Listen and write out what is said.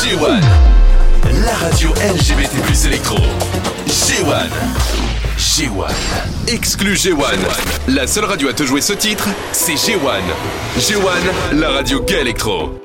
G1, la radio LGBT+ électro. G1. G1. Exclu G1. La seule radio à te jouer ce titre, c'est G1. G1, la radio gay électro.